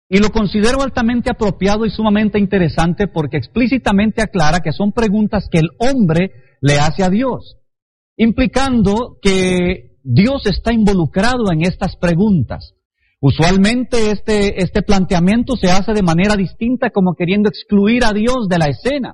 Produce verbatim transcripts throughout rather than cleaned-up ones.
Y lo considero altamente apropiado y sumamente interesante porque explícitamente aclara que son preguntas que el hombre le hace a Dios, implicando que Dios está involucrado en estas preguntas. Usualmente este, este planteamiento se hace de manera distinta, como queriendo excluir a Dios de la escena.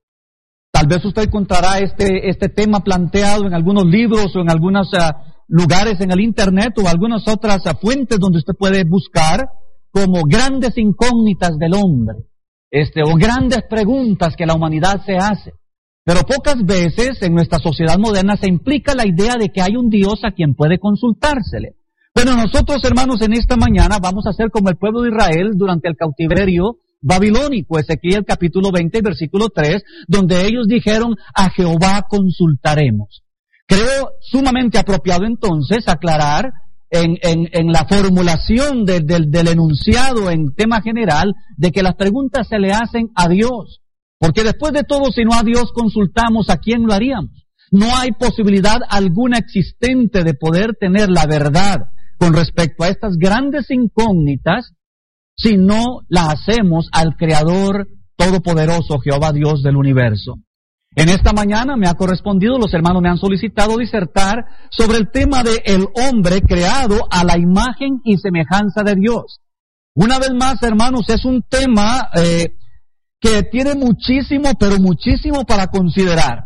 Tal vez usted encontrará este, este tema planteado en algunos libros o en algunos uh, lugares en el internet o algunas otras uh, fuentes donde usted puede buscar como grandes incógnitas del hombre, este, o grandes preguntas que la humanidad se hace. Pero pocas veces en nuestra sociedad moderna se implica la idea de que hay un Dios a quien puede consultársele. Bueno, nosotros, hermanos, en esta mañana vamos a ser como el pueblo de Israel durante el cautiverio babilónico, Ezequiel capítulo veinte, versículo tres, donde ellos dijeron, a Jehová consultaremos. Creo sumamente apropiado entonces aclarar en, en, en la formulación de, de, del enunciado en tema general de que las preguntas se le hacen a Dios. Porque después de todo, si no a Dios consultamos, ¿a quién lo haríamos? No hay posibilidad alguna existente de poder tener la verdad con respecto a estas grandes incógnitas si no la hacemos al Creador Todopoderoso, Jehová Dios del universo. En esta mañana me ha correspondido, los hermanos me han solicitado disertar sobre el tema de el hombre creado a la imagen y semejanza de Dios. Una vez más, hermanos, es un tema eh, que tiene muchísimo, pero muchísimo para considerar.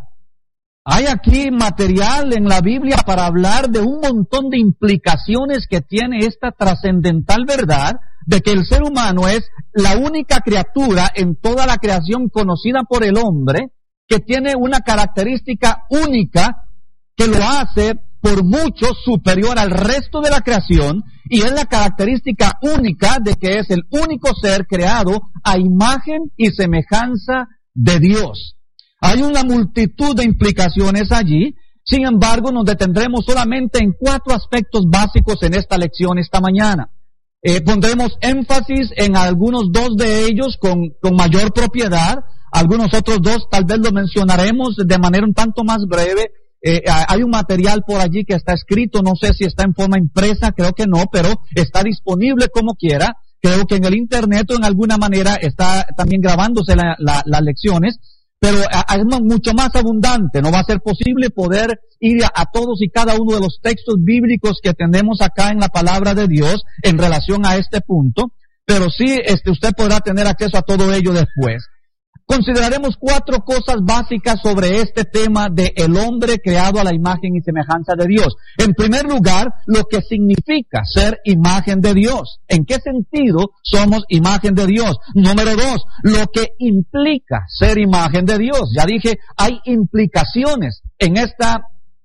Hay aquí material en la Biblia para hablar de un montón de implicaciones que tiene esta trascendental verdad de que el ser humano es la única criatura en toda la creación conocida por el hombre que tiene una característica única que lo hace por mucho superior al resto de la creación, y es la característica única de que es el único ser creado a imagen y semejanza de Dios. Hay una multitud de implicaciones allí, sin embargo nos detendremos solamente en cuatro aspectos básicos en esta lección esta mañana. Eh, pondremos énfasis en algunos dos de ellos con, con mayor propiedad, algunos otros dos tal vez lo mencionaremos de manera un tanto más breve. Eh, hay un material por allí que está escrito, no sé si está en forma impresa, creo que no, pero está disponible como quiera. Creo que en el internet o en alguna manera está también grabándose la, la, las lecciones, pero es mucho más abundante. No va a ser posible poder ir a, a todos y cada uno de los textos bíblicos que tenemos acá en la palabra de Dios en relación a este punto, pero sí este, usted podrá tener acceso a todo ello después. Consideraremos cuatro cosas básicas sobre este tema de el hombre creado a la imagen y semejanza de Dios. En primer lugar, lo que significa ser imagen de Dios. ¿En qué sentido somos imagen de Dios? Número dos, lo que implica ser imagen de Dios. Ya dije, hay implicaciones en esta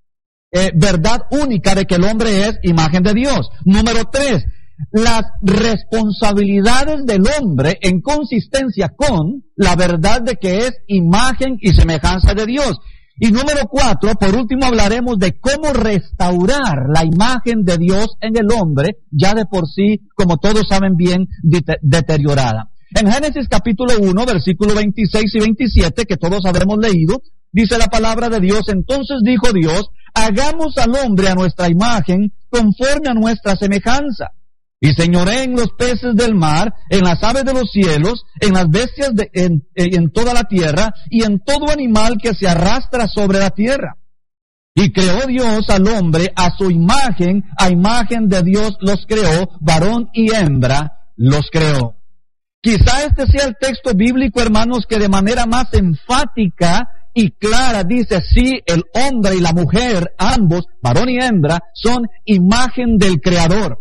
eh, verdad única de que el hombre es imagen de Dios. Número tres, las responsabilidades del hombre en consistencia con la verdad de que es imagen y semejanza de Dios. Y número cuatro, por último hablaremos de cómo restaurar la imagen de Dios en el hombre, ya de por sí, como todos saben bien, de- deteriorada. En Génesis capítulo uno, versículos veintiséis y veintisiete, que todos habremos leído, dice la palabra de Dios, entonces dijo Dios, hagamos al hombre a nuestra imagen, conforme a nuestra semejanza. Y señoré en los peces del mar, en las aves de los cielos, en las bestias de, en, en toda la tierra, y en todo animal que se arrastra sobre la tierra. Y creó Dios al hombre a su imagen, a imagen de Dios los creó, varón y hembra los creó. Quizá este sea el texto bíblico, hermanos, que de manera más enfática y clara dice, sí, el hombre y la mujer, ambos, varón y hembra, son imagen del Creador.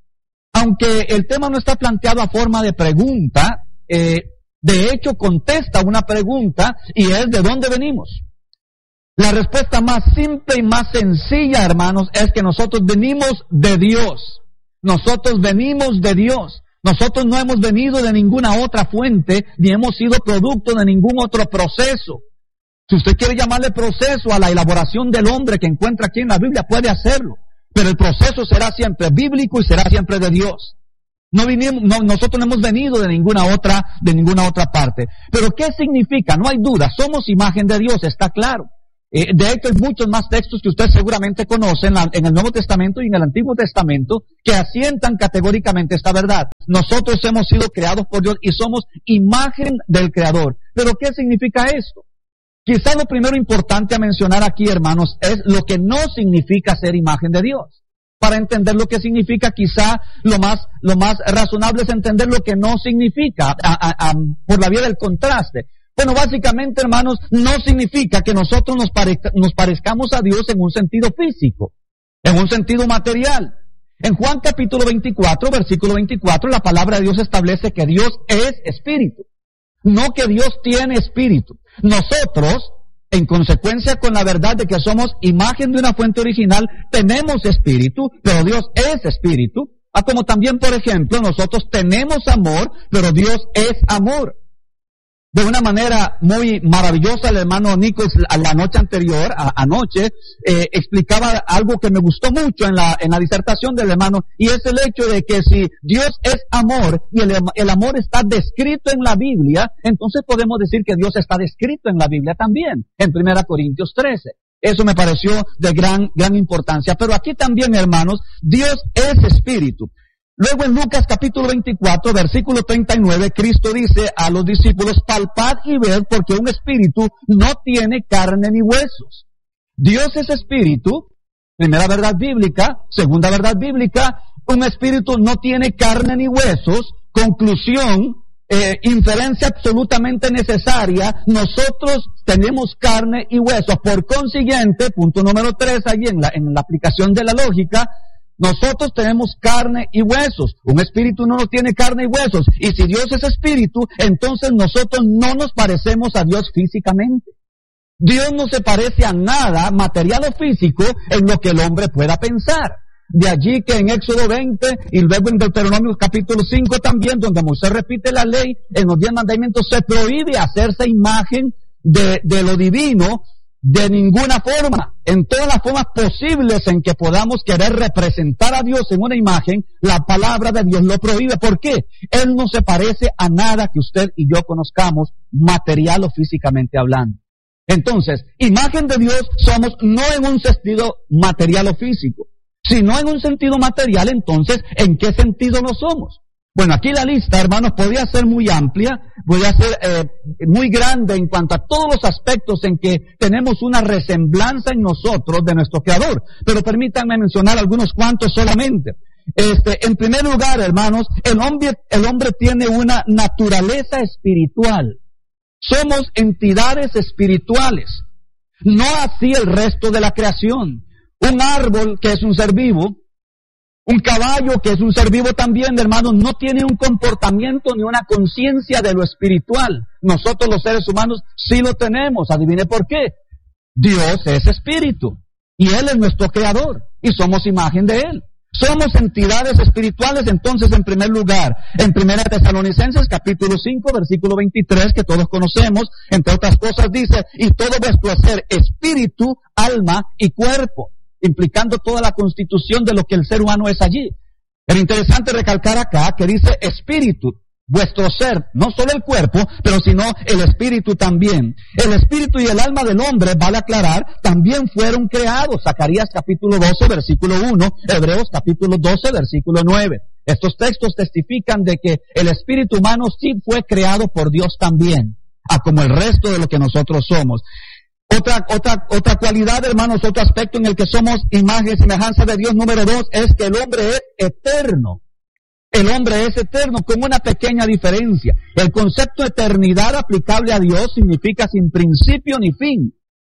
Aunque el tema no está planteado a forma de pregunta, eh, de hecho contesta una pregunta y es ¿de dónde venimos? La respuesta más simple y más sencilla, hermanos, es que nosotros venimos de Dios. Nosotros venimos de Dios. Nosotros no hemos venido de ninguna otra fuente, ni hemos sido producto de ningún otro proceso. Si usted quiere llamarle proceso a la elaboración del hombre que encuentra aquí en la Biblia, puede hacerlo. Pero el proceso será siempre bíblico y será siempre de Dios. No vinimos, no, nosotros no hemos venido de ninguna otra, de ninguna otra parte. Pero ¿qué significa? No hay duda, somos imagen de Dios, está claro. Eh, de hecho, hay muchos más textos que usted seguramente conoce en, la, en el Nuevo Testamento y en el Antiguo Testamento que asientan categóricamente esta verdad. Nosotros hemos sido creados por Dios y somos imagen del Creador. ¿Pero qué significa esto? Quizá lo primero importante a mencionar aquí, hermanos, es lo que no significa ser imagen de Dios. Para entender lo que significa, quizá lo más, lo más razonable es entender lo que no significa a, a, a, por la vía del contraste. Bueno, básicamente, hermanos, no significa que nosotros nos, pare, nos parezcamos a Dios en un sentido físico, en un sentido material. En Juan capítulo veinticuatro, versículo veinticuatro, la palabra de Dios establece que Dios es espíritu, no que Dios tiene espíritu. Nosotros, en consecuencia con la verdad de que somos imagen de una fuente original, tenemos espíritu, pero Dios es espíritu. Ah, como también, por ejemplo, nosotros tenemos amor, pero Dios es amor. De una manera muy maravillosa, el hermano Nichols, la noche anterior, a, anoche, eh, explicaba algo que me gustó mucho en la, en la disertación del hermano, y es el hecho de que si Dios es amor, y el, el amor está descrito en la Biblia, entonces podemos decir que Dios está descrito en la Biblia también, en primera Corintios trece. Eso me pareció de gran, gran importancia. Pero aquí también, hermanos, Dios es espíritu. Luego en Lucas capítulo veinticuatro, versículo treinta y nueve, Cristo dice a los discípulos, palpad y ved, porque un espíritu no tiene carne ni huesos. Dios es espíritu, primera verdad bíblica. Segunda verdad bíblica, un espíritu no tiene carne ni huesos. Conclusión, eh, inferencia absolutamente necesaria, nosotros tenemos carne y huesos. Por consiguiente, punto número tres, allí en la, en la aplicación de la lógica, nosotros tenemos carne y huesos. Un espíritu no tiene carne y huesos. Y si Dios es espíritu, entonces nosotros no nos parecemos a Dios físicamente. Dios no se parece a nada, material o físico, en lo que el hombre pueda pensar. De allí que en Éxodo veinte y luego en Deuteronomio capítulo cinco también, donde Moisés repite la ley, en los diez mandamientos se prohíbe hacerse imagen de, de lo divino, de ninguna forma. En todas las formas posibles en que podamos querer representar a Dios en una imagen, la palabra de Dios lo prohíbe. ¿Por qué? Él no se parece a nada que usted y yo conozcamos, material o físicamente hablando. Entonces, imagen de Dios somos no en un sentido material o físico, sino en un sentido material. Entonces, ¿en qué sentido lo somos? Bueno, aquí la lista, hermanos, podría ser muy amplia, podría ser eh, muy grande en cuanto a todos los aspectos en que tenemos una resemblanza en nosotros de nuestro Creador. Pero permítanme mencionar algunos cuantos solamente. Este, en primer lugar, hermanos, el hombre, el hombre tiene una naturaleza espiritual. Somos entidades espirituales, no así el resto de la creación. Un árbol, que es un ser vivo, un caballo, que es un ser vivo también, hermanos, no tiene un comportamiento ni una conciencia de lo espiritual. Nosotros los seres humanos sí lo tenemos. Adivine por qué. Dios es espíritu y Él es nuestro creador y somos imagen de Él. Somos entidades espirituales. Entonces, en primer lugar, en primera Tesalonicenses capítulo cinco, versículo veintitrés, que todos conocemos, entre otras cosas dice, y todo vuestro ser, espíritu, alma y cuerpo, implicando toda la constitución de lo que el ser humano es allí. Pero interesante recalcar acá que dice espíritu, vuestro ser, no solo el cuerpo, pero sino el espíritu también. El espíritu y el alma del hombre, vale aclarar, también fueron creados. Zacarías capítulo doce, versículo uno, Hebreos capítulo doce, versículo nueve. Estos textos testifican de que el espíritu humano sí fue creado por Dios también, a como el resto de lo que nosotros somos. Otra, otra, otra cualidad, hermanos, otro aspecto en el que somos imagen y semejanza de Dios, número dos, es que el hombre es eterno. El hombre es eterno, con una pequeña diferencia. El concepto de eternidad aplicable a Dios significa sin principio ni fin.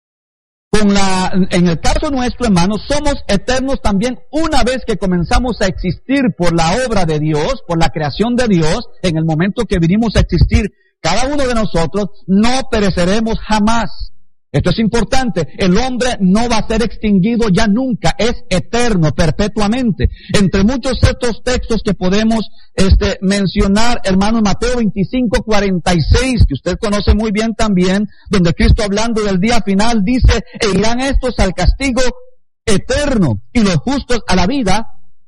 Con la, en el caso nuestro, hermanos, somos eternos también una vez que comenzamos a existir por la obra de Dios, por la creación de Dios. En el momento que vinimos a existir, cada uno de nosotros no pereceremos jamás. Esto es importante. El hombre no va a ser extinguido ya nunca. Es eterno, perpetuamente. Entre muchos estos textos que podemos este, mencionar, hermano, Mateo veinticinco, cuarenta y seis, que usted conoce muy bien también, donde Cristo, hablando del día final, dice, e irán estos al castigo eterno y los justos a la vida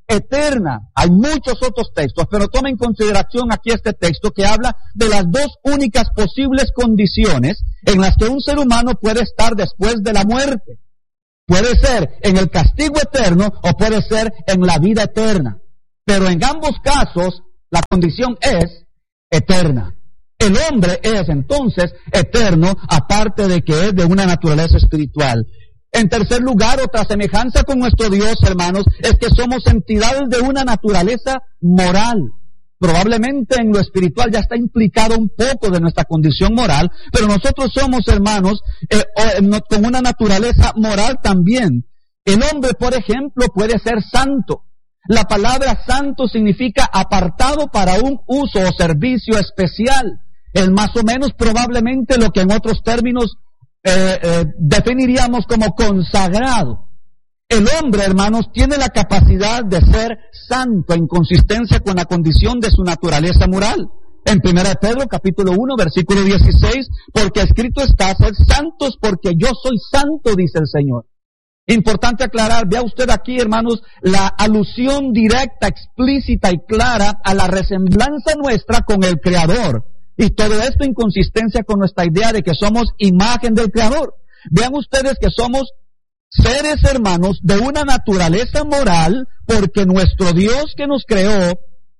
eterna. Hay muchos otros textos, pero toma en consideración aquí este texto que habla de las dos únicas posibles condiciones en las que un ser humano puede estar después de la muerte. Puede ser en el castigo eterno o puede ser en la vida eterna. Pero en ambos casos, la condición es eterna. El hombre es entonces eterno, aparte de que es de una naturaleza espiritual. En tercer lugar, otra semejanza con nuestro Dios, hermanos, es que somos entidades de una naturaleza moral. Probablemente en lo espiritual ya está implicado un poco de nuestra condición moral, pero nosotros somos, hermanos, eh, eh, con una naturaleza moral también. El hombre, por ejemplo, puede ser santo. La palabra santo significa apartado para un uso o servicio especial. Es más o menos probablemente lo que en otros términos eh, eh, definiríamos como consagrado. El hombre, hermanos, tiene la capacidad de ser santo en consistencia con la condición de su naturaleza moral. En primera de Pedro, capítulo uno, versículo dieciséis, porque escrito está, sed santos porque yo soy santo, dice el Señor. Importante aclarar, vea usted aquí, hermanos, la alusión directa, explícita y clara a la resemblanza nuestra con el Creador. Y todo esto en consistencia con nuestra idea de que somos imagen del Creador. Vean ustedes que somos seres, hermanos, de una naturaleza moral, porque nuestro Dios que nos creó,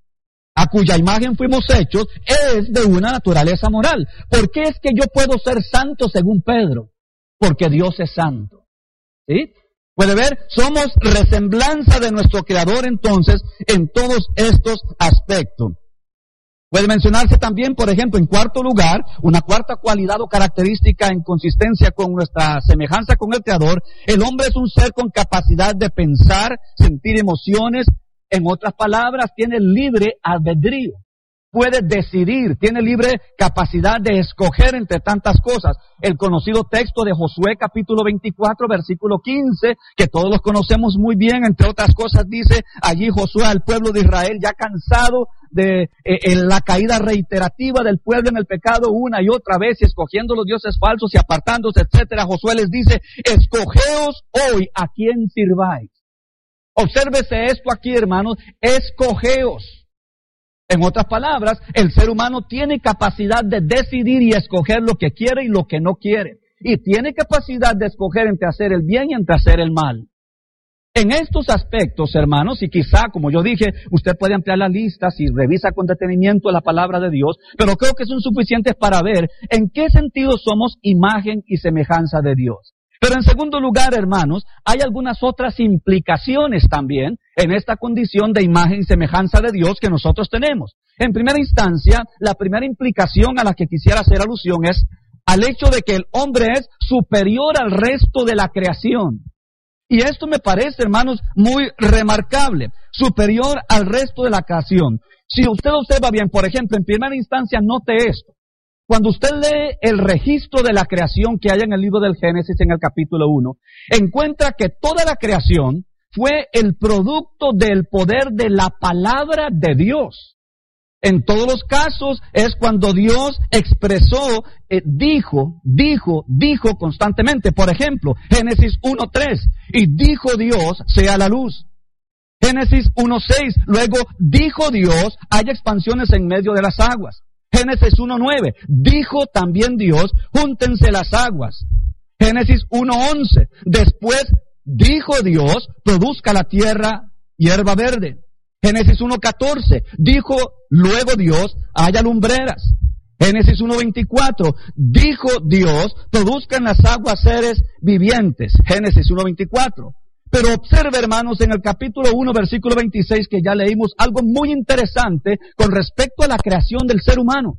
a cuya imagen fuimos hechos, es de una naturaleza moral. ¿Por qué es que yo puedo ser santo según Pedro? Porque Dios es santo. ¿Sí? Puede ver, somos resemblanza de nuestro Creador entonces en todos estos aspectos. Puede mencionarse también, por ejemplo, en cuarto lugar, una cuarta cualidad o característica en consistencia con nuestra semejanza con el Creador. El hombre es un ser con capacidad de pensar, sentir emociones. En otras palabras, tiene libre albedrío. Puede decidir, tiene libre capacidad de escoger entre tantas cosas. El conocido texto de Josué capítulo veinticuatro, versículo quince, que todos los conocemos muy bien, entre otras cosas dice allí Josué al pueblo de Israel, ya cansado de eh, en la caída reiterativa del pueblo en el pecado una y otra vez, y escogiendo los dioses falsos y apartándose, etcétera. Josué les dice, escogeos hoy a quién sirváis. Obsérvese esto aquí, hermanos, escogeos. En otras palabras, el ser humano tiene capacidad de decidir y escoger lo que quiere y lo que no quiere. Y tiene capacidad de escoger entre hacer el bien y entre hacer el mal. En estos aspectos, hermanos, y quizá, como yo dije, usted puede ampliar la lista si revisa con detenimiento la palabra de Dios, pero creo que son suficientes para ver en qué sentido somos imagen y semejanza de Dios. Pero en segundo lugar, hermanos, hay algunas otras implicaciones también en esta condición de imagen y semejanza de Dios que nosotros tenemos. En primera instancia, la primera implicación a la que quisiera hacer alusión es al hecho de que el hombre es superior al resto de la creación. Y esto me parece, hermanos, muy remarcable, superior al resto de la creación. Si usted observa bien, por ejemplo, en primera instancia, note esto. Cuando usted lee el registro de la creación que hay en el libro del Génesis en el capítulo uno, encuentra que toda la creación fue el producto del poder de la palabra de Dios. En todos los casos es cuando Dios expresó, eh, dijo, dijo, dijo constantemente. Por ejemplo, Génesis uno tres, y dijo Dios, sea la luz. Génesis uno seis, luego dijo Dios, haya expansiones en medio de las aguas. Génesis uno nueve, dijo también Dios, júntense las aguas. Génesis uno once, después dijo Dios, produzca la tierra hierba verde. Génesis uno catorce, dijo luego Dios, haya lumbreras. Génesis uno veinticuatro, dijo Dios, produzcan las aguas seres vivientes. Génesis uno veinticuatro. Pero observe, hermanos, en el capítulo uno, versículo veintiséis, que ya leímos algo muy interesante con respecto a la creación del ser humano.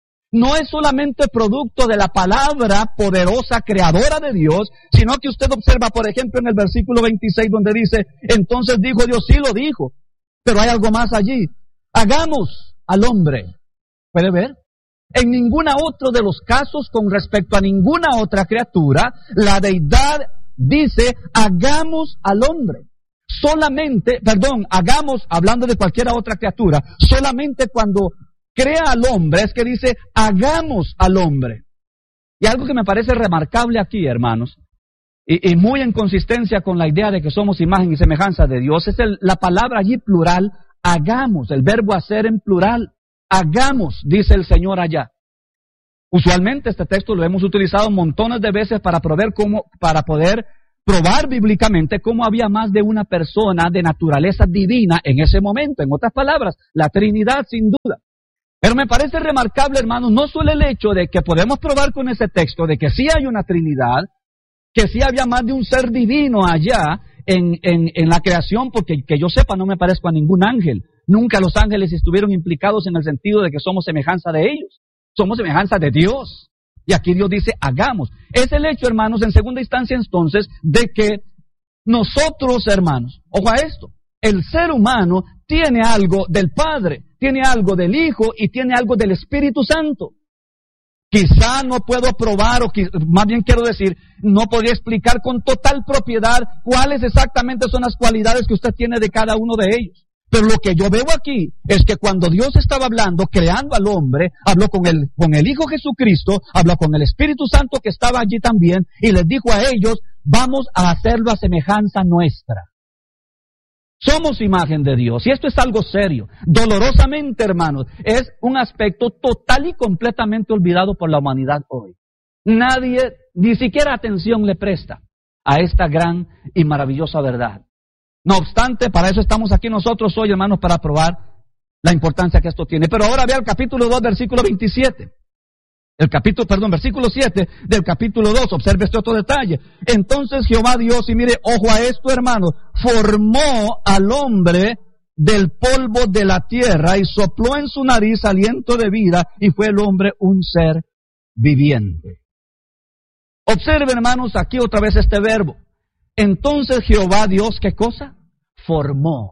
No es solamente producto de la palabra poderosa creadora de Dios, sino que usted observa, por ejemplo, en el versículo veintiséis, donde dice, entonces dijo Dios, sí lo dijo, pero hay algo más allí. Hagamos al hombre. ¿Puede ver? En ninguna otro de los casos, con respecto a ninguna otra criatura, la deidad dice, hagamos al hombre. Solamente, perdón, hagamos, hablando de cualquier otra criatura, solamente cuando crea al hombre es que dice, hagamos al hombre. Y algo que me parece remarcable aquí, hermanos, y, y muy en consistencia con la idea de que somos imagen y semejanza de Dios, es el, la palabra allí plural, hagamos, el verbo hacer en plural, hagamos, dice el Señor allá. Usualmente este texto lo hemos utilizado montones de veces para probar cómo, para poder probar bíblicamente cómo había más de una persona de naturaleza divina en ese momento. En otras palabras, la Trinidad sin duda. Pero me parece remarcable, hermanos, no solo el hecho de que podemos probar con ese texto de que sí hay una Trinidad, que sí había más de un ser divino allá en, en, en la creación, porque que yo sepa no me parezco a ningún ángel. Nunca los ángeles estuvieron implicados en el sentido de que somos semejanza de ellos. Somos semejanza de Dios. Y aquí Dios dice, hagamos. Es el hecho, hermanos, en segunda instancia entonces, de que nosotros, hermanos, ojo a esto, el ser humano tiene algo del Padre, tiene algo del Hijo y tiene algo del Espíritu Santo. Quizá no puedo probar, o más bien quiero decir, no podría explicar con total propiedad cuáles exactamente son las cualidades que usted tiene de cada uno de ellos. Pero lo que yo veo aquí es que cuando Dios estaba hablando, creando al hombre, habló con el, con el Hijo Jesucristo, habló con el Espíritu Santo que estaba allí también, y les dijo a ellos, vamos a hacerlo a semejanza nuestra. Somos imagen de Dios, y esto es algo serio. Dolorosamente, hermanos, es un aspecto total y completamente olvidado por la humanidad hoy. Nadie, ni siquiera atención le presta a esta gran y maravillosa verdad. No obstante, para eso estamos aquí nosotros hoy, hermanos, para probar la importancia que esto tiene. Pero ahora vea el capítulo dos, versículo veintisiete. El capítulo, perdón, versículo siete del capítulo dos. Observe este otro detalle. Entonces Jehová Dios, y mire, ojo a esto, hermanos, formó al hombre del polvo de la tierra y sopló en su nariz aliento de vida y fue el hombre un ser viviente. Observe, hermanos, aquí otra vez este verbo. Entonces Jehová Dios, ¿qué cosa? Formó.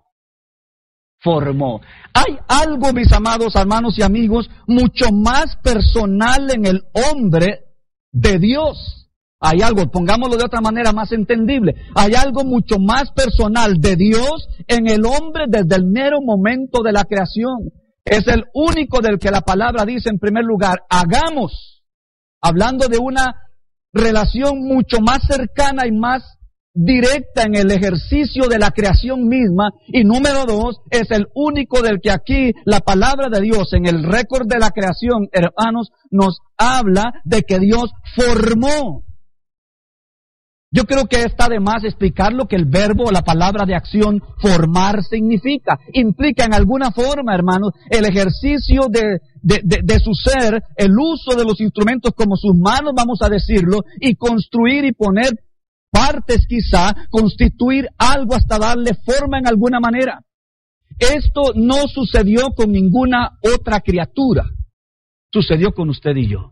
Formó. Hay algo, mis amados hermanos y amigos, mucho más personal en el hombre de Dios. Hay algo, pongámoslo de otra manera más entendible. Hay algo mucho más personal de Dios en el hombre desde el mero momento de la creación. Es el único del que la palabra dice en primer lugar, hagamos. Hablando de una relación mucho más cercana y más directa en el ejercicio de la creación misma, y número dos, es el único del que aquí la palabra de Dios en el récord de la creación, hermanos, nos habla de que Dios formó. Yo creo que está de más explicar lo que el verbo o la palabra de acción formar significa. Implica en alguna forma, hermanos, el ejercicio de, de, de, de su ser, el uso de los instrumentos como sus manos, vamos a decirlo, y construir y poner partes quizá, constituir algo hasta darle forma en alguna manera. Esto no sucedió con ninguna otra criatura. Sucedió con usted y yo.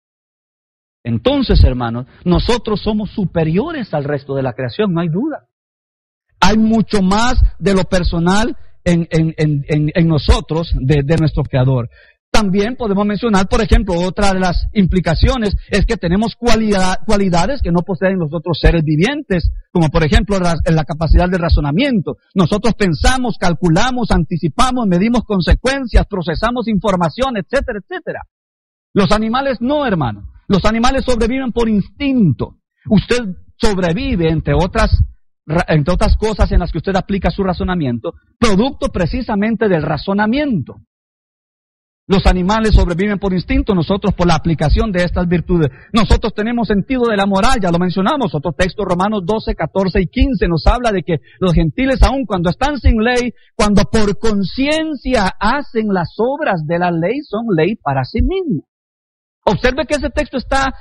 Entonces, hermanos, nosotros somos superiores al resto de la creación, no hay duda. Hay mucho más de lo personal en, en, en, en, en nosotros de, de nuestro Creador. También podemos mencionar, por ejemplo, otra de las implicaciones es que tenemos cualidad, cualidades que no poseen los otros seres vivientes, como por ejemplo la, la capacidad de razonamiento. Nosotros pensamos, calculamos, anticipamos, medimos consecuencias, procesamos información, etcétera, etcétera. Los animales no, hermano. Los animales sobreviven por instinto. Usted sobrevive, entre otras, entre otras cosas en las que usted aplica su razonamiento, producto precisamente del razonamiento. Los animales sobreviven por instinto, nosotros por la aplicación de estas virtudes. Nosotros tenemos sentido de la moral, ya lo mencionamos. Otro texto, Romanos doce, catorce y quince, nos habla de que los gentiles, aun cuando están sin ley, cuando por conciencia hacen las obras de la ley, son ley para sí mismos. Observe que ese texto está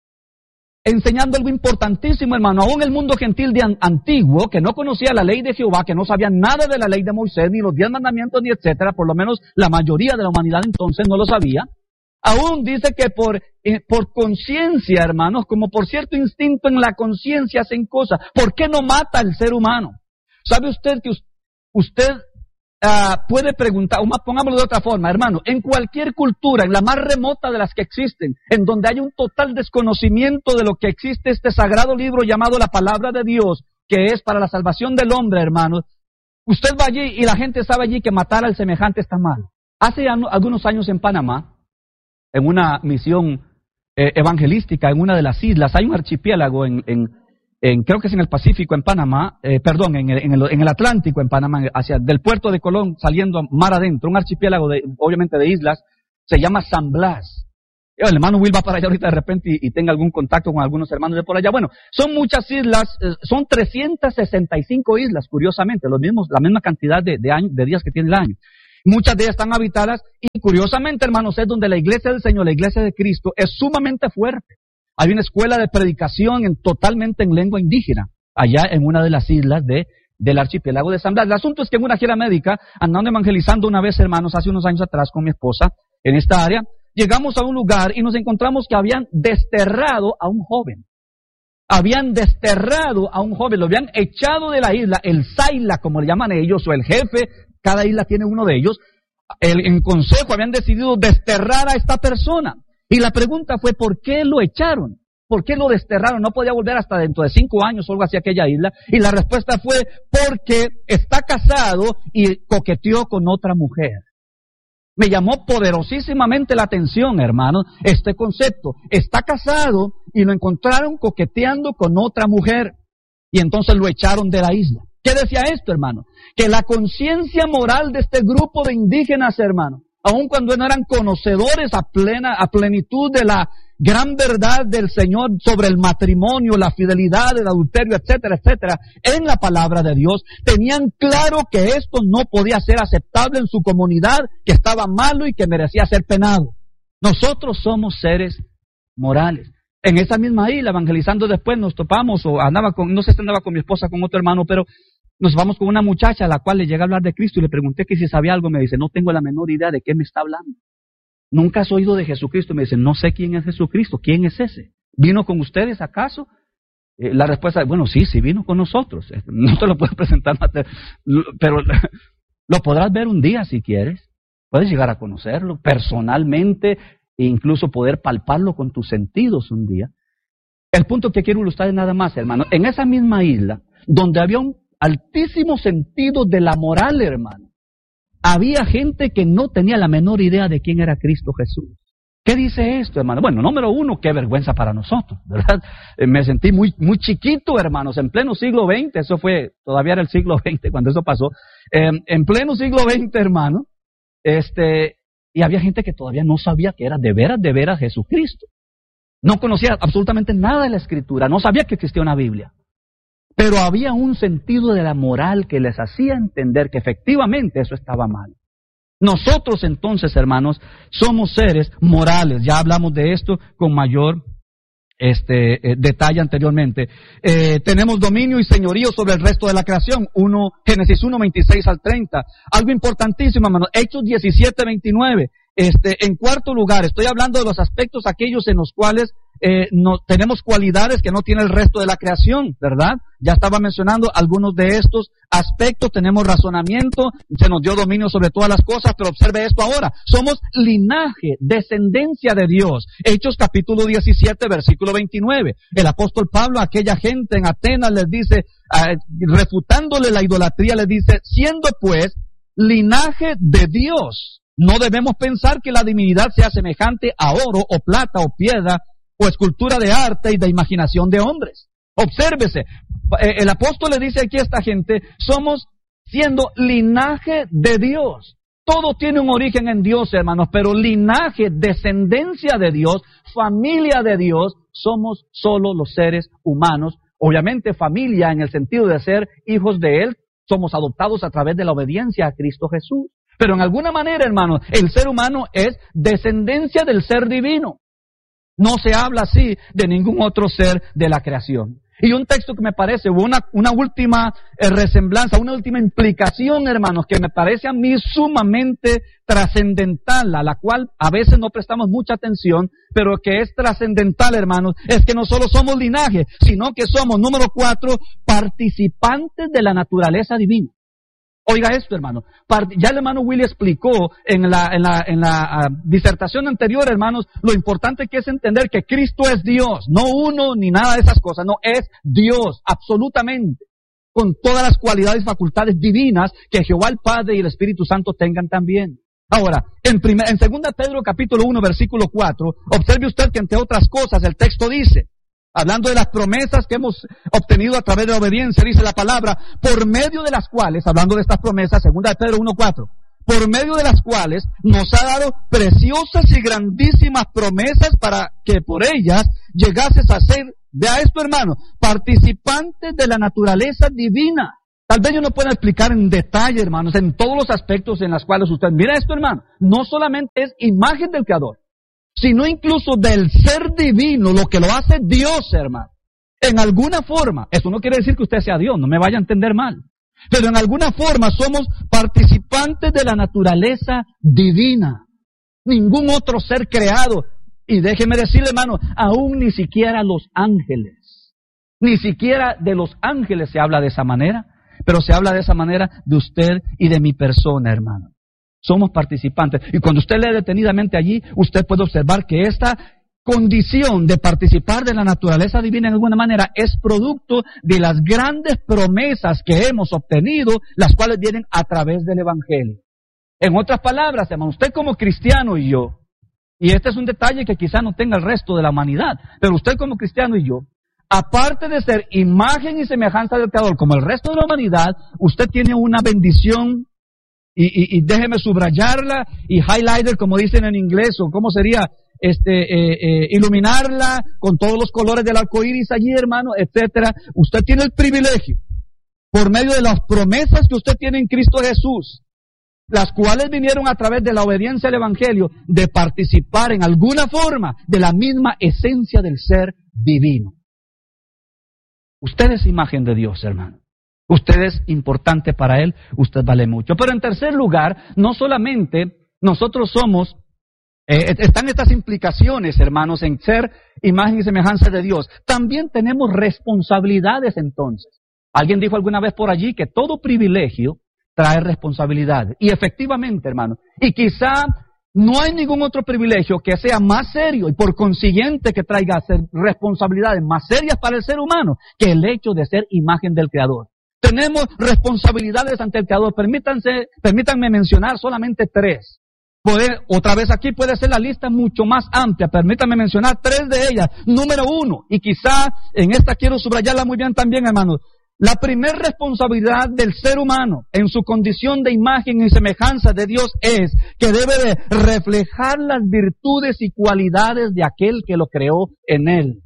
enseñando algo importantísimo, hermano. Aún el mundo gentil de an- antiguo, que no conocía la ley de Jehová, que no sabía nada de la ley de Moisés, ni los diez mandamientos, ni etcétera, por lo menos la mayoría de la humanidad entonces no lo sabía. Aún dice que por, eh, por conciencia, hermanos, como por cierto instinto en la conciencia hacen cosas. ¿Por qué no mata al ser humano? ¿Sabe usted que usted Uh, puede preguntar, o más pongámoslo de otra forma, hermano, en cualquier cultura, en la más remota de las que existen, en donde hay un total desconocimiento de lo que existe este sagrado libro llamado la Palabra de Dios, que es para la salvación del hombre, hermano, usted va allí y la gente sabe allí que matar al semejante está mal. Hace algunos años en Panamá, en una misión eh, evangelística en una de las islas, hay un archipiélago en, en, en, creo que es en el Pacífico, en Panamá, eh, perdón, en el, en, el, en el Atlántico, en Panamá, hacia del puerto de Colón, saliendo mar adentro, un archipiélago de, obviamente de islas, se llama San Blas. El hermano Will va para allá ahorita de repente y, y tenga algún contacto con algunos hermanos de por allá. Bueno, son muchas islas, eh, son trescientas sesenta y cinco islas, curiosamente, los mismos, la misma cantidad de, de, años, de días que tiene el año. Muchas de ellas están habitadas y curiosamente, hermanos, es donde la iglesia del Señor, la iglesia de Cristo, es sumamente fuerte. Hay una escuela de predicación en, totalmente en lengua indígena, allá en una de las islas de, del archipiélago de San Blas. El asunto es que en una gira médica, andando evangelizando una vez, hermanos, hace unos años atrás con mi esposa, en esta área, llegamos a un lugar y nos encontramos que habían desterrado a un joven. Habían desterrado a un joven, lo habían echado de la isla, el Saila, como le llaman ellos, o el jefe, cada isla tiene uno de ellos. El, en consejo habían decidido desterrar a esta persona. Y la pregunta fue, ¿por qué lo echaron? ¿Por qué lo desterraron? No podía volver hasta dentro de cinco años o algo así a aquella isla. Y la respuesta fue, porque está casado y coqueteó con otra mujer. Me llamó poderosísimamente la atención, hermano, este concepto. Está casado y lo encontraron coqueteando con otra mujer. Y entonces lo echaron de la isla. ¿Qué decía esto, hermano? Que la conciencia moral de este grupo de indígenas, hermano, aun cuando no eran conocedores a plena, a plenitud de la gran verdad del Señor sobre el matrimonio, la fidelidad, el adulterio, etcétera, etcétera, en la palabra de Dios, tenían claro que esto no podía ser aceptable en su comunidad, que estaba malo y que merecía ser penado. Nosotros somos seres morales. En esa misma isla, evangelizando después, nos topamos, o andaba con, no sé si andaba con mi esposa, con otro hermano, pero nos vamos con una muchacha a la cual le llega a hablar de Cristo y le pregunté que si sabía algo. Me dice, no tengo la menor idea de qué me está hablando. ¿Nunca has oído de Jesucristo? Me dice, no sé quién es Jesucristo. ¿Quién es ese? ¿Vino con ustedes acaso? Eh, la respuesta es, bueno, sí, sí vino con nosotros. No te lo puedo presentar, pero lo podrás ver un día si quieres. Puedes llegar a conocerlo personalmente e incluso poder palparlo con tus sentidos un día. El punto que quiero ilustrar es nada más, hermano. En esa misma isla, donde había un altísimo sentido de la moral, hermano, había gente que no tenía la menor idea de quién era Cristo Jesús. ¿Qué dice esto, hermano? Bueno, número uno, qué vergüenza para nosotros, ¿verdad? Eh, me sentí muy, muy chiquito, hermanos, en pleno siglo veinte, eso fue, todavía era el siglo veinte cuando eso pasó, eh, en pleno siglo veinte, hermano, este, y había gente que todavía no sabía que era de veras, de veras Jesucristo. No conocía absolutamente nada de la Escritura, no sabía que existía una Biblia. Pero había un sentido de la moral que les hacía entender que efectivamente eso estaba mal. Nosotros entonces, hermanos, somos seres morales. Ya hablamos de esto con mayor este, eh, detalle anteriormente. Eh, tenemos dominio y señorío sobre el resto de la creación. Uno, Génesis uno, veintiséis al treinta. Algo importantísimo, hermanos. Hechos diecisiete, veintinueve. Este, en cuarto lugar, estoy hablando de los aspectos aquellos en los cuales eh, no, tenemos cualidades que no tiene el resto de la creación, ¿verdad? Ya estaba mencionando algunos de estos aspectos. Tenemos razonamiento, se nos dio dominio sobre todas las cosas, pero observe esto ahora. Somos linaje, descendencia de Dios. Hechos capítulo diecisiete, versículo veintinueve. El apóstol Pablo a aquella gente en Atenas les dice, eh, refutándole la idolatría, les dice, siendo pues linaje de Dios, no debemos pensar que la divinidad sea semejante a oro o plata o piedra o escultura de arte y de imaginación de hombres. Obsérvese, el apóstol le dice aquí a esta gente, somos siendo linaje de Dios. Todo tiene un origen en Dios, hermanos, pero linaje, descendencia de Dios, familia de Dios, somos solo los seres humanos. Obviamente familia en el sentido de ser hijos de Él, somos adoptados a través de la obediencia a Cristo Jesús. Pero en alguna manera, hermanos, el ser humano es descendencia del ser divino. No se habla así de ningún otro ser de la creación. Y un texto que me parece, una, una última eh, resemblanza, una última implicación, hermanos, que me parece a mí sumamente trascendental, a la cual a veces no prestamos mucha atención, pero que es trascendental, hermanos, es que no solo somos linaje, sino que somos, número cuatro, participantes de la naturaleza divina. Oiga esto, hermano. Ya el hermano Willy explicó en la, en la, en la uh, disertación anterior, hermanos, lo importante que es entender que Cristo es Dios, no uno ni nada de esas cosas, no, es Dios, absolutamente, con todas las cualidades y facultades divinas que Jehová el Padre y el Espíritu Santo tengan también. Ahora, en, primer, en segunda Pedro capítulo uno, versículo cuatro, observe usted que entre otras cosas el texto dice, hablando de las promesas que hemos obtenido a través de la obediencia, dice la palabra, por medio de las cuales, hablando de estas promesas, segunda de Pedro uno cuatro, por medio de las cuales nos ha dado preciosas y grandísimas promesas para que por ellas llegases a ser, vea esto hermano, participantes de la naturaleza divina. Tal vez yo no pueda explicar en detalle, hermanos, en todos los aspectos en los cuales usted, mira esto hermano, no solamente es imagen del Creador, sino incluso del ser divino, lo que lo hace Dios, hermano. En alguna forma, eso no quiere decir que usted sea Dios, no me vaya a entender mal. Pero en alguna forma somos participantes de la naturaleza divina. Ningún otro ser creado. Y déjeme decirle, hermano, aún ni siquiera los ángeles. Ni siquiera de los ángeles se habla de esa manera. Pero se habla de esa manera de usted y de mi persona, hermano. Somos participantes. Y cuando usted lee detenidamente allí, usted puede observar que esta condición de participar de la naturaleza divina en alguna manera es producto de las grandes promesas que hemos obtenido, las cuales vienen a través del Evangelio. En otras palabras, hermano, usted como cristiano y yo, y este es un detalle que quizá no tenga el resto de la humanidad, pero usted como cristiano y yo, aparte de ser imagen y semejanza del Creador como el resto de la humanidad, usted tiene una bendición, y, y, y déjeme subrayarla, y highlighter como dicen en inglés, o cómo sería, este, eh, eh, iluminarla con todos los colores del arco iris allí, hermano, etcétera. Usted tiene el privilegio, por medio de las promesas que usted tiene en Cristo Jesús, las cuales vinieron a través de la obediencia al Evangelio, de participar en alguna forma de la misma esencia del ser divino. Usted es imagen de Dios, hermano. Usted es importante para Él, usted vale mucho. Pero en tercer lugar, no solamente nosotros somos, eh, están estas implicaciones, hermanos, en ser imagen y semejanza de Dios. También tenemos responsabilidades entonces. Alguien dijo alguna vez por allí que todo privilegio trae responsabilidades. Y efectivamente, hermano, y quizá no hay ningún otro privilegio que sea más serio y por consiguiente que traiga responsabilidades más serias para el ser humano que el hecho de ser imagen del Creador. Tenemos responsabilidades ante el Creador. Permítanse, permítanme mencionar solamente tres. Poder, otra vez aquí puede ser la lista mucho más amplia. Permítanme mencionar tres de ellas. Número uno, y quizá en esta quiero subrayarla muy bien también, hermanos. La primera responsabilidad del ser humano en su condición de imagen y semejanza de Dios es que debe de reflejar las virtudes y cualidades de aquel que lo creó en él.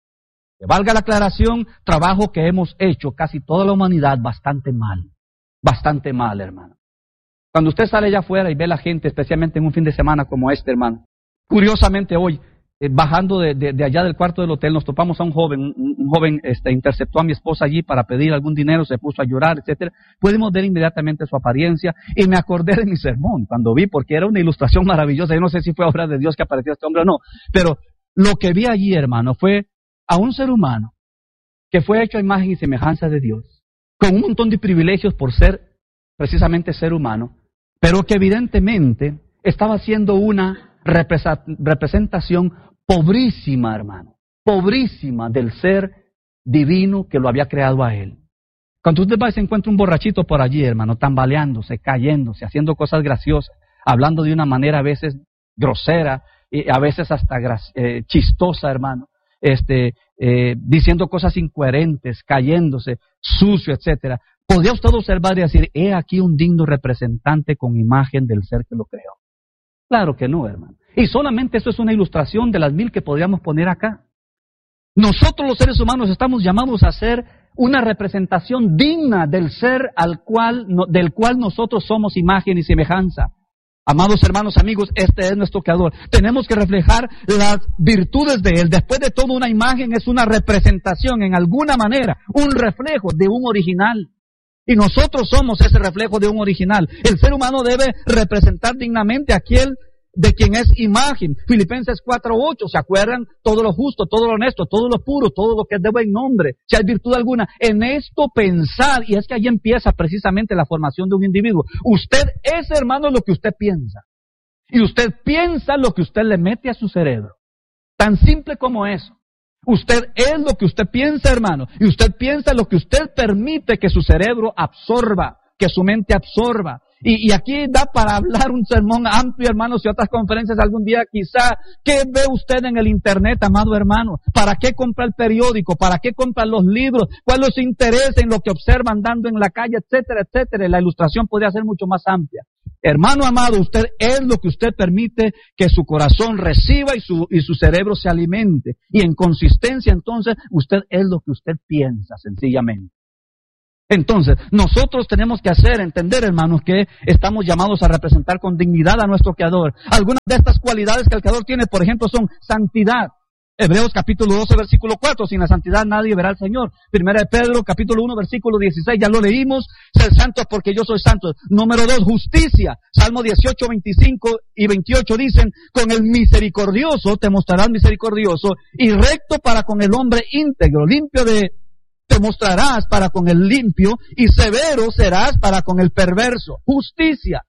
Que valga la aclaración, trabajo que hemos hecho casi toda la humanidad bastante mal. Bastante mal, hermano. Cuando usted sale allá afuera y ve a la gente, especialmente en un fin de semana como este, hermano. Curiosamente hoy, eh, bajando de, de, de allá del cuarto del hotel, nos topamos a un joven. Un, un joven este, interceptó a mi esposa allí para pedir algún dinero, se puso a llorar, etcétera. Pudimos ver inmediatamente su apariencia y me acordé de mi sermón cuando vi, porque era una ilustración maravillosa. Yo no sé si fue obra de Dios que apareció este hombre o no, pero lo que vi allí, hermano, fue a un ser humano que fue hecho a imagen y semejanza de Dios, con un montón de privilegios por ser precisamente ser humano, pero que evidentemente estaba haciendo una representación pobrísima, hermano, pobrísima del ser divino que lo había creado a él. Cuando usted va y se encuentra un borrachito por allí, hermano, tambaleándose, cayéndose, haciendo cosas graciosas, hablando de una manera a veces grosera, y a veces hasta eh, chistosa, hermano, este, eh, diciendo cosas incoherentes, cayéndose, sucio, etcétera. Podría usted observar y decir, he aquí un digno representante con imagen del ser que lo creó. Claro que no, hermano. Y solamente eso es una ilustración de las mil que podríamos poner acá. Nosotros los seres humanos estamos llamados a ser una representación digna del ser al cual, no, del cual nosotros somos imagen y semejanza. Amados hermanos, amigos, este es nuestro Creador. Tenemos que reflejar las virtudes de Él. Después de todo, una imagen es una representación, en alguna manera, un reflejo de un original. Y nosotros somos ese reflejo de un original. El ser humano debe representar dignamente a aquel de quien es imagen. Filipenses cuatro ocho, ¿se acuerdan? Todo lo justo, todo lo honesto, todo lo puro, todo lo que es de buen nombre, si hay virtud alguna, en esto pensar. Y es que ahí empieza precisamente la formación de un individuo. Usted es, hermano, lo que usted piensa. Y usted piensa lo que usted le mete a su cerebro. Tan simple como eso. Usted es lo que usted piensa, hermano. Y usted piensa lo que usted permite que su cerebro absorba, que su mente absorba. Y, y aquí da para hablar un sermón amplio, hermanos, y otras conferencias algún día quizá. ¿Qué ve usted en el internet, amado hermano? ¿Para qué compra el periódico? ¿Para qué compra los libros? ¿Cuál es su interés en lo que observa andando en la calle, etcétera, etcétera? La ilustración podría ser mucho más amplia. Hermano amado, usted es lo que usted permite que su corazón reciba y su, y su cerebro se alimente. Y en consistencia, entonces, usted es lo que usted piensa, sencillamente. Entonces, nosotros tenemos que hacer, entender, hermanos, que estamos llamados a representar con dignidad a nuestro Creador. Algunas de estas cualidades que el Creador tiene, por ejemplo, son santidad. Hebreos capítulo doce, versículo cuatro, sin la santidad nadie verá al Señor. Primera de Pedro, capítulo uno, versículo dieciséis, ya lo leímos, ser santos porque yo soy santo. Número dos, justicia. Salmo dieciocho, veinticinco y veintiocho dicen, con el misericordioso te mostrarás misericordioso y recto para con el hombre íntegro, limpio de... te mostrarás para con el limpio y severo serás para con el perverso. Justicia.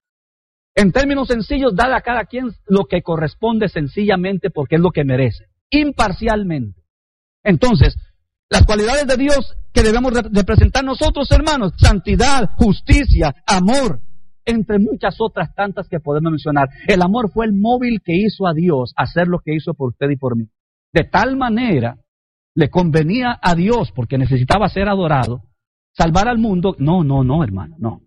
En términos sencillos, dar a cada quien lo que corresponde sencillamente porque es lo que merece. Imparcialmente. Entonces, las cualidades de Dios que debemos representar nosotros, hermanos, santidad, justicia, amor, entre muchas otras tantas que podemos mencionar. El amor fue el móvil que hizo a Dios hacer lo que hizo por usted y por mí. De tal manera le convenía a Dios, porque necesitaba ser adorado, salvar al mundo. No, no, no, hermano, no.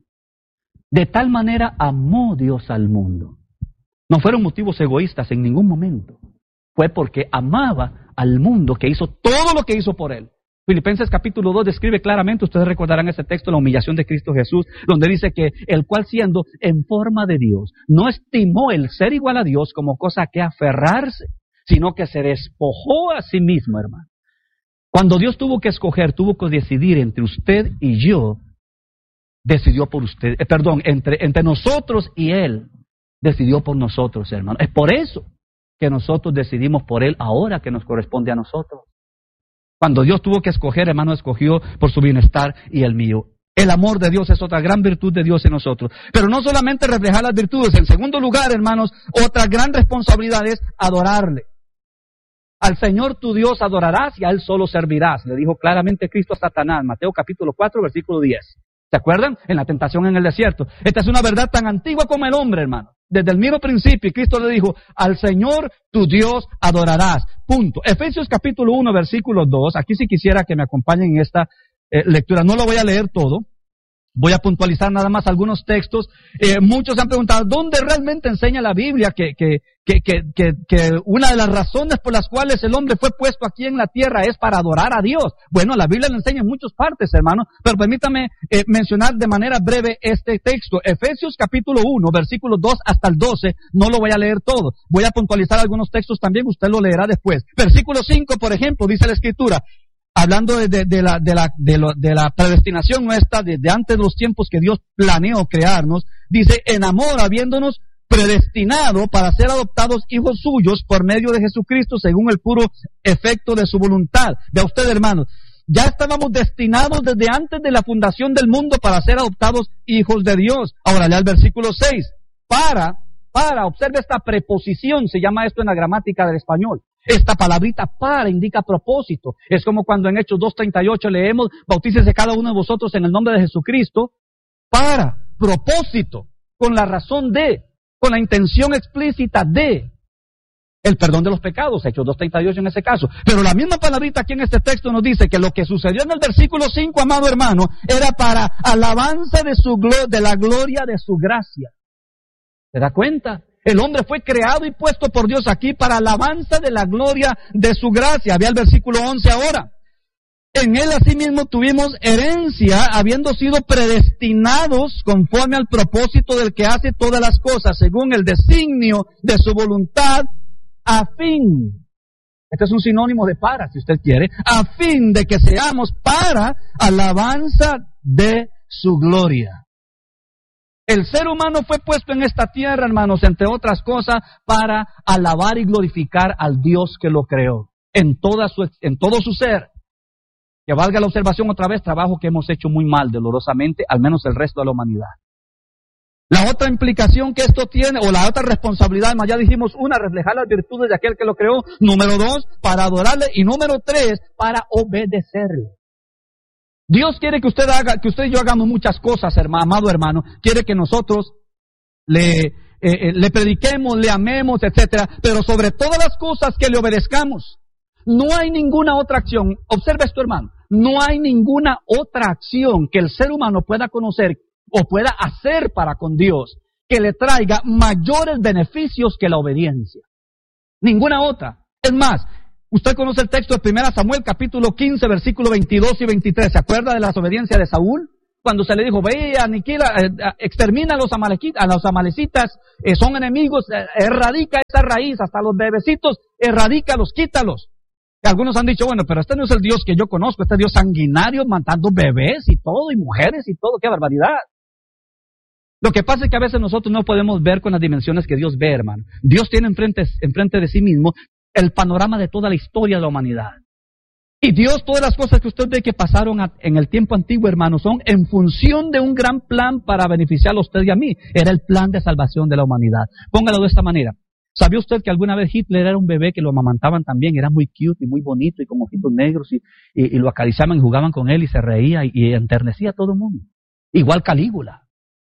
De tal manera amó Dios al mundo. No fueron motivos egoístas en ningún momento. Fue porque amaba al mundo que hizo todo lo que hizo por él. Filipenses capítulo dos describe claramente, ustedes recordarán ese texto, la humillación de Cristo Jesús, donde dice que el cual siendo en forma de Dios, no estimó el ser igual a Dios como cosa a que aferrarse, sino que se despojó a sí mismo, hermano. Cuando Dios tuvo que escoger, tuvo que decidir entre usted y yo, decidió por usted, eh, perdón, entre, entre nosotros y Él, decidió por nosotros, hermano. Es por eso que nosotros decidimos por Él ahora que nos corresponde a nosotros. Cuando Dios tuvo que escoger, hermano, escogió por su bienestar y el mío. El amor de Dios es otra gran virtud de Dios en nosotros. Pero no solamente reflejar las virtudes. En segundo lugar, hermanos, otra gran responsabilidad es adorarle. Al Señor tu Dios adorarás y a Él solo servirás. Le dijo claramente Cristo a Satanás, Mateo capítulo cuatro, versículo diez. ¿Se acuerdan? En la tentación en el desierto. Esta es una verdad tan antigua como el hombre, hermano. Desde el mismo principio, Cristo le dijo, al Señor tu Dios adorarás. Punto. Efesios capítulo uno, versículo dos. Aquí sí quisiera que me acompañen en esta eh, lectura. No lo voy a leer todo. Voy a puntualizar nada más algunos textos. Eh, muchos han preguntado, ¿dónde realmente enseña la Biblia que, que, que, que, que, que una de las razones por las cuales el hombre fue puesto aquí en la tierra es para adorar a Dios? Bueno, la Biblia lo enseña en muchas partes, hermano, pero permítame eh, mencionar de manera breve este texto. Efesios capítulo uno, versículos dos hasta el doce, no lo voy a leer todo. Voy a puntualizar algunos textos también, usted lo leerá después. Versículo cinco, por ejemplo, dice la Escritura, hablando de, de, de, la, de, la, de, lo, de la predestinación nuestra, desde antes de los tiempos que Dios planeó crearnos, dice, en amor, habiéndonos predestinado para ser adoptados hijos suyos por medio de Jesucristo, según el puro efecto de su voluntad. Vea usted, hermanos, ya estábamos destinados desde antes de la fundación del mundo para ser adoptados hijos de Dios. Ahora lea el versículo seis. Para, para, observe esta preposición, se llama esto en la gramática del español. Esta palabrita para indica propósito. Es como cuando en Hechos dos treinta y ocho leemos, bautícese cada uno de vosotros en el nombre de Jesucristo, para, propósito, con la razón de, con la intención explícita de el perdón de los pecados, Hechos dos treinta y ocho en ese caso. Pero la misma palabrita aquí en este texto nos dice que lo que sucedió en el versículo cinco, amado hermano, era para alabanza de su glo- de la gloria de su gracia. ¿Se da cuenta? El hombre fue creado y puesto por Dios aquí para alabanza de la gloria de su gracia. Vea el versículo once ahora. En él asimismo tuvimos herencia, habiendo sido predestinados conforme al propósito del que hace todas las cosas, según el designio de su voluntad, a fin, este es un sinónimo de para, si usted quiere, a fin de que seamos para alabanza de su gloria. El ser humano fue puesto en esta tierra, hermanos, entre otras cosas, para alabar y glorificar al Dios que lo creó, en toda su, en todo su ser. Que valga la observación otra vez, trabajo que hemos hecho muy mal, dolorosamente, al menos el resto de la humanidad. La otra implicación que esto tiene, o la otra responsabilidad, más ya dijimos, una, reflejar las virtudes de aquel que lo creó, número dos, para adorarle, y número tres, para obedecerle. Dios quiere que usted haga, que usted y yo hagamos muchas cosas, hermano, amado hermano. Quiere que nosotros le, eh, eh, le prediquemos, le amemos, etcétera. Pero sobre todas las cosas que le obedezcamos. No hay ninguna otra acción. Observa esto, hermano. No hay ninguna otra acción que el ser humano pueda conocer o pueda hacer para con Dios que le traiga mayores beneficios que la obediencia. Ninguna otra. Es más, usted conoce el texto de primera Samuel, capítulo quince, versículos veintidós y veintitrés. ¿Se acuerda de la desobediencia de Saúl? Cuando se le dijo, ve, aniquila, eh, extermina a los, a los amalecitas, eh, son enemigos, eh, erradica esa raíz, hasta los bebecitos, erradícalos, quítalos. Y algunos han dicho, bueno, pero este no es el Dios que yo conozco, este Dios sanguinario, matando bebés y todo, y mujeres y todo, qué barbaridad. Lo que pasa es que a veces nosotros no podemos ver con las dimensiones que Dios ve, hermano. Dios tiene enfrente, enfrente de sí mismo el panorama de toda la historia de la humanidad. Y Dios, todas las cosas que usted ve que pasaron a, en el tiempo antiguo, hermano, son en función de un gran plan para beneficiarlo a usted y a mí. Era el plan de salvación de la humanidad. Póngalo de esta manera. ¿Sabía usted que alguna vez Hitler era un bebé que lo amamantaban también? Era muy cute y muy bonito y con ojitos negros y, y, y lo acariciaban y jugaban con él y se reía y, y enternecía a todo el mundo. Igual Calígula.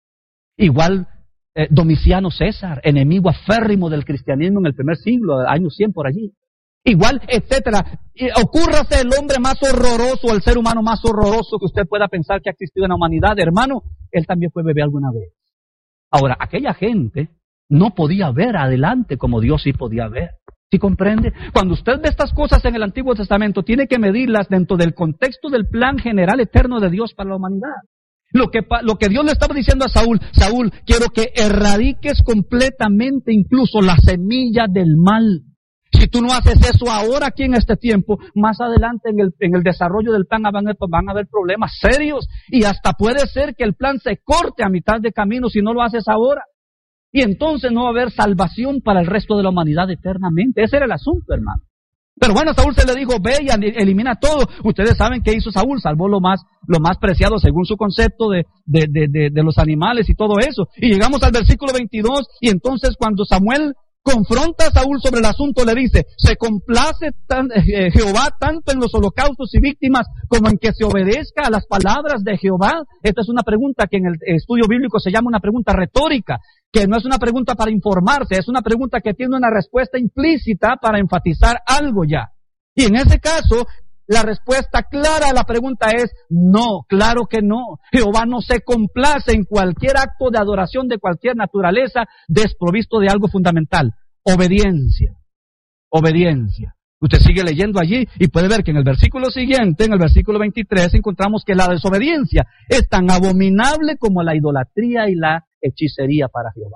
Igual eh, Domiciano César, enemigo aférrimo del cristianismo en el primer siglo, años cien por allí. Igual, etcétera. Y ocúrrase el hombre más horroroso, el ser humano más horroroso que usted pueda pensar que ha existido en la humanidad, hermano, él también fue bebé alguna vez. Ahora, aquella gente no podía ver adelante como Dios sí podía ver. ¿Sí comprende? Cuando usted ve estas cosas en el Antiguo Testamento, tiene que medirlas dentro del contexto del plan general eterno de Dios para la humanidad. Lo que, lo que Dios le estaba diciendo a Saúl, Saúl, quiero que erradiques completamente incluso la semilla del mal. Si tú no haces eso ahora aquí en este tiempo, más adelante en el, en el desarrollo del plan van a, van a haber problemas serios y hasta puede ser que el plan se corte a mitad de camino si no lo haces ahora. Y entonces no va a haber salvación para el resto de la humanidad eternamente. Ese era el asunto, hermano. Pero bueno, Saúl se le dijo, ve y elimina todo. Ustedes saben qué hizo Saúl, salvó lo más, lo más preciado según su concepto de, de, de, de, de los animales y todo eso. Y llegamos al versículo veintidós y entonces cuando Samuel confronta a Saúl sobre el asunto, le dice, se complace tan, eh, Jehová tanto en los holocaustos y víctimas como en que se obedezca a las palabras de Jehová. Esta es una pregunta que en el estudio bíblico se llama una pregunta retórica, que no es una pregunta para informarse, es una pregunta que tiene una respuesta implícita para enfatizar algo ya. Y en ese caso, la respuesta clara a la pregunta es no, claro que no. Jehová no se complace en cualquier acto de adoración de cualquier naturaleza desprovisto de algo fundamental. Obediencia. Obediencia. Usted sigue leyendo allí y puede ver que en el versículo siguiente, en el versículo veintitrés, encontramos que la desobediencia es tan abominable como la idolatría y la hechicería para Jehová.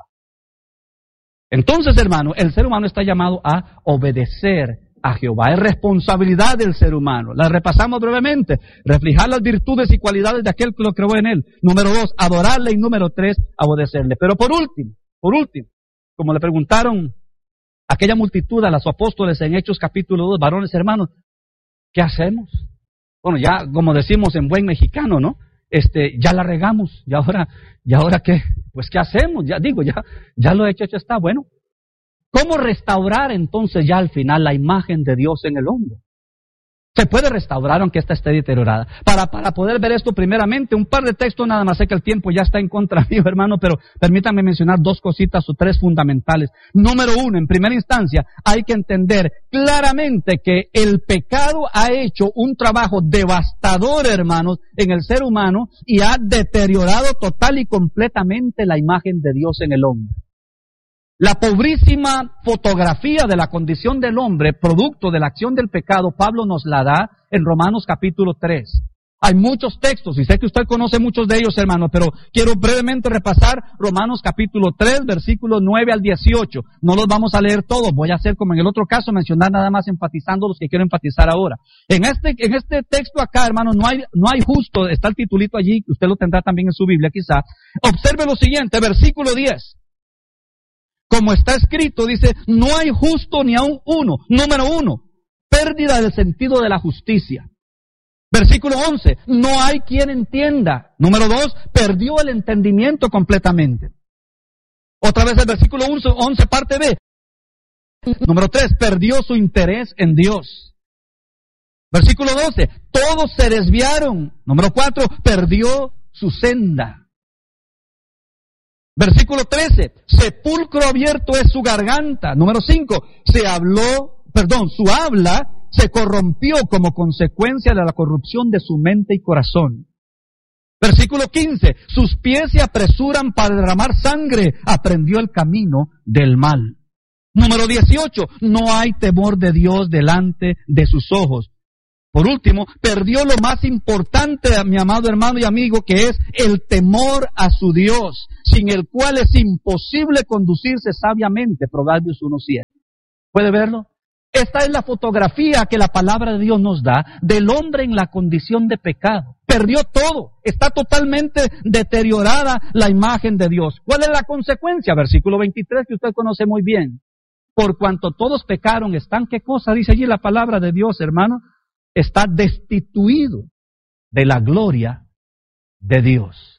Entonces, hermano, el ser humano está llamado a obedecer a Jehová. Es responsabilidad del ser humano. La repasamos brevemente. Reflejar las virtudes y cualidades de aquel que lo creó en él. Número dos, adorarle. Y número tres, obedecerle. Pero por último, por último, como le preguntaron aquella multitud a los apóstoles en Hechos capítulo dos, varones hermanos, ¿qué hacemos? Bueno, ya como decimos en buen mexicano, ¿no? Este, ya la regamos. ¿Y ahora, y ahora qué? Pues ¿qué hacemos? Ya digo, ya, ya lo hecho, hecho está. Bueno, ¿cómo restaurar entonces ya al final la imagen de Dios en el hombre? Se puede restaurar aunque ésta esté deteriorada. Para, para poder ver esto primeramente, un par de textos nada más, sé que el tiempo ya está en contra mío, hermano, pero permítanme mencionar dos cositas o tres fundamentales. Número uno, en primera instancia, hay que entender claramente que el pecado ha hecho un trabajo devastador, hermanos, en el ser humano y ha deteriorado total y completamente la imagen de Dios en el hombre. La pobrísima fotografía de la condición del hombre, producto de la acción del pecado, Pablo nos la da en Romanos capítulo tres. Hay muchos textos, y sé que usted conoce muchos de ellos, hermano, pero quiero brevemente repasar Romanos capítulo tres, versículos nueve al dieciocho. No los vamos a leer todos, voy a hacer como en el otro caso, mencionar nada más enfatizando los que quiero enfatizar ahora. En este, en este texto acá, hermano, no hay, no hay justo, está el titulito allí, usted lo tendrá también en su Biblia quizá. Observe lo siguiente, versículo diez. Como está escrito, dice, no hay justo ni aun uno. Número uno, pérdida del sentido de la justicia. Versículo once, no hay quien entienda. Número dos, perdió el entendimiento completamente. Otra vez el versículo once, parte B. Número tres, perdió su interés en Dios. Versículo doce, todos se desviaron. Número cuatro, perdió su senda. Versículo trece, sepulcro abierto es su garganta. Número cinco, se habló, perdón, su habla se corrompió como consecuencia de la corrupción de su mente y corazón. Versículo quince, sus pies se apresuran para derramar sangre, aprendió el camino del mal. Número dieciocho, no hay temor de Dios delante de sus ojos. Por último, perdió lo más importante, mi amado hermano y amigo, que es el temor a su Dios, sin el cual es imposible conducirse sabiamente. Proverbios uno siete. ¿Puede verlo? Esta es la fotografía que la palabra de Dios nos da del hombre en la condición de pecado. Perdió todo. Está totalmente deteriorada la imagen de Dios. ¿Cuál es la consecuencia? Versículo veintitrés, que usted conoce muy bien. Por cuanto todos pecaron, están, ¿qué cosa dice allí la palabra de Dios, hermano? Está destituido de la gloria de Dios.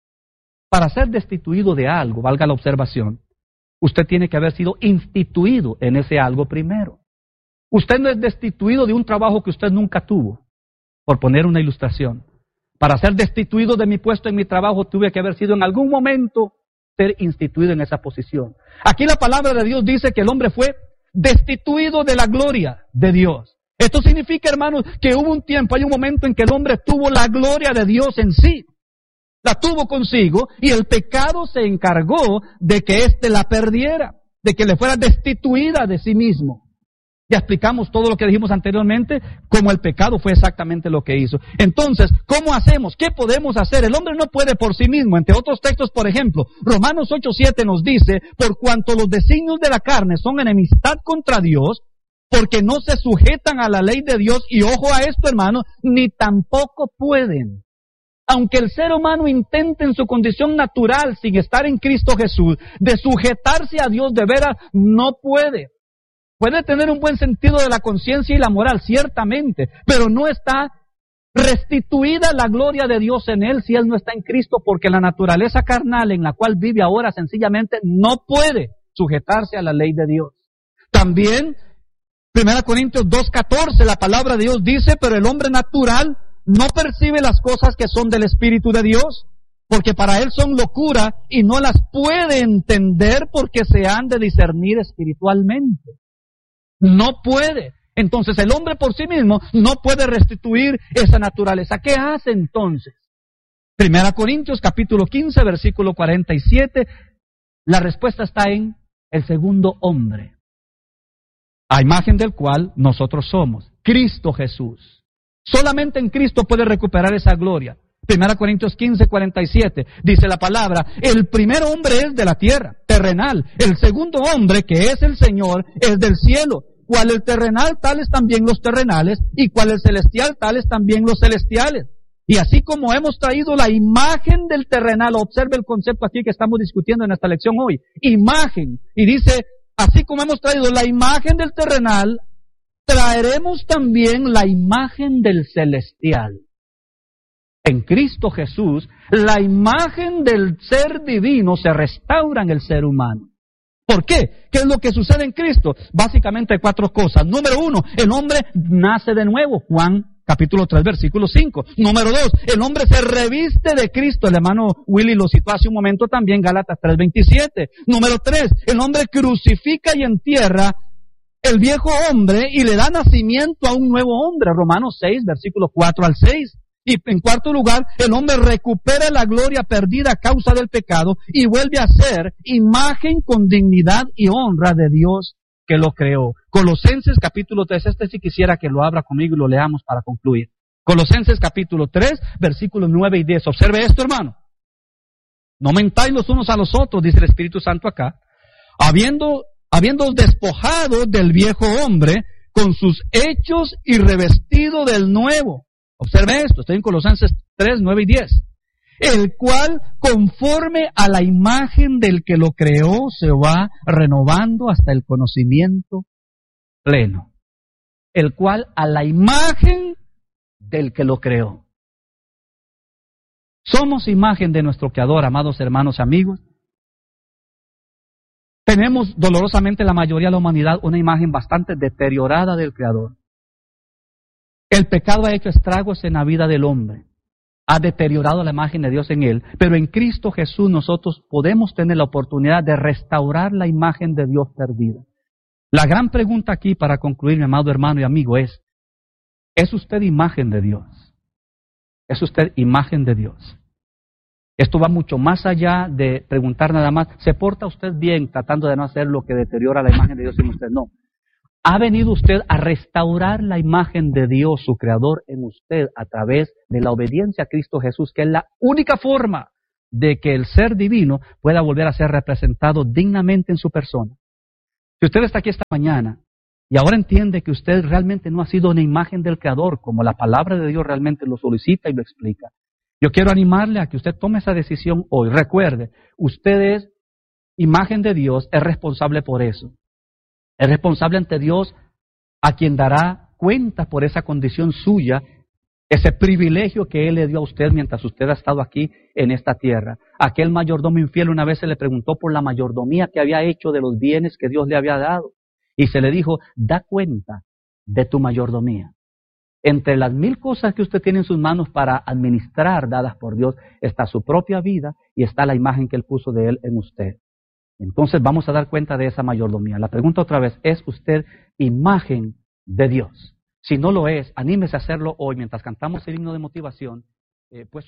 Para ser destituido de algo, valga la observación, usted tiene que haber sido instituido en ese algo primero. Usted no es destituido de un trabajo que usted nunca tuvo, por poner una ilustración. Para ser destituido de mi puesto en mi trabajo, tuve que haber sido en algún momento ser instituido en esa posición. Aquí la palabra de Dios dice que el hombre fue destituido de la gloria de Dios. Esto significa, hermanos, que hubo un tiempo, hay un momento en que el hombre tuvo la gloria de Dios en sí. La tuvo consigo y el pecado se encargó de que éste la perdiera, de que le fuera destituida de sí mismo. Ya explicamos todo lo que dijimos anteriormente, cómo el pecado fue exactamente lo que hizo. Entonces, ¿cómo hacemos? ¿Qué podemos hacer? El hombre no puede por sí mismo. Entre otros textos, por ejemplo, Romanos ocho siete nos dice, por cuanto los designios de la carne son enemistad contra Dios, porque no se sujetan a la ley de Dios, y ojo a esto, hermano, ni tampoco pueden. Aunque el ser humano intente en su condición natural, sin estar en Cristo Jesús, de sujetarse a Dios de veras, no puede. Puede tener un buen sentido de la conciencia y la moral, ciertamente, pero no está restituida la gloria de Dios en él si él no está en Cristo, porque la naturaleza carnal en la cual vive ahora sencillamente no puede sujetarse a la ley de Dios. También, primera Corintios dos catorce, la palabra de Dios dice, pero el hombre natural no percibe las cosas que son del Espíritu de Dios, porque para él son locura y no las puede entender porque se han de discernir espiritualmente. No puede. Entonces el hombre por sí mismo no puede restituir esa naturaleza. ¿Qué hace entonces? Primera Corintios capítulo quince, versículo cuarenta y siete. La respuesta está en el segundo hombre, a imagen del cual nosotros somos, Cristo Jesús. Solamente en Cristo puede recuperar esa gloria. Primera Corintios quince, cuarenta y siete, dice la palabra, el primer hombre es de la tierra, terrenal. El segundo hombre, que es el Señor, es del cielo. Cual el terrenal, tales también los terrenales, y cual el celestial, tales también los celestiales. Y así como hemos traído la imagen del terrenal, observe el concepto aquí que estamos discutiendo en esta lección hoy, imagen, y dice, así como hemos traído la imagen del terrenal, traeremos también la imagen del celestial. En Cristo Jesús, la imagen del ser divino se restaura en el ser humano. ¿Por qué? ¿Qué es lo que sucede en Cristo? Básicamente cuatro cosas. Número uno, el hombre nace de nuevo. Juan capítulo tres, versículo cinco. Número dos, el hombre se reviste de Cristo. El hermano Willy lo citó hace un momento también, Gálatas tres, veintisiete. Número tres, el hombre crucifica y entierra el viejo hombre y le da nacimiento a un nuevo hombre. Romanos seis, versículos cuatro al seis. Y en cuarto lugar, el hombre recupera la gloria perdida a causa del pecado y vuelve a ser imagen con dignidad y honra de Dios que lo creó. Colosenses capítulo tres, este sí quisiera que lo abra conmigo y lo leamos para concluir. Colosenses capítulo tres, versículos nueve y diez. Observe esto, hermano. No mentáis los unos a los otros, dice el Espíritu Santo acá, habiendo, habiendo despojado del viejo hombre con sus hechos y revestido del nuevo. Observe esto, estoy en Colosenses tres, nueve y diez. El cual, conforme a la imagen del que lo creó, se va renovando hasta el conocimiento pleno. El cual, a la imagen del que lo creó. Somos imagen de nuestro Creador, amados hermanos y amigos. Tenemos dolorosamente la mayoría de la humanidad una imagen bastante deteriorada del Creador. El pecado ha hecho estragos en la vida del hombre, ha deteriorado la imagen de Dios en él, pero en Cristo Jesús nosotros podemos tener la oportunidad de restaurar la imagen de Dios perdida. La gran pregunta aquí para concluir, mi amado hermano y amigo, es, ¿es usted imagen de Dios? ¿Es usted imagen de Dios? Esto va mucho más allá de preguntar nada más, ¿se porta usted bien tratando de no hacer lo que deteriora la imagen de Dios en usted? No. ¿Ha venido usted a restaurar la imagen de Dios, su Creador, en usted a través de la obediencia a Cristo Jesús, que es la única forma de que el ser divino pueda volver a ser representado dignamente en su persona? Si usted está aquí esta mañana y ahora entiende que usted realmente no ha sido una imagen del Creador, como la palabra de Dios realmente lo solicita y lo explica, yo quiero animarle a que usted tome esa decisión hoy. Recuerde, usted es imagen de Dios, es responsable por eso. Es responsable ante Dios, a quien dará cuenta por esa condición suya, ese privilegio que Él le dio a usted mientras usted ha estado aquí en esta tierra. Aquel mayordomo infiel una vez se le preguntó por la mayordomía que había hecho de los bienes que Dios le había dado. Y se le dijo, da cuenta de tu mayordomía. Entre las mil cosas que usted tiene en sus manos para administrar, dadas por Dios, está su propia vida y está la imagen que Él puso de Él en usted. Entonces vamos a dar cuenta de esa mayordomía. La pregunta otra vez, ¿es usted imagen de Dios? Si no lo es, anímese a hacerlo hoy mientras cantamos el himno de motivación, eh, pues